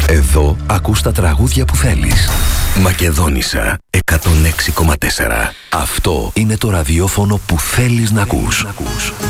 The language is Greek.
Εδώ ακούς τα τραγούδια που θέλεις. Μακεδόνισσα 106,4. Αυτό είναι το ραδιόφωνο που θέλεις να ακούς.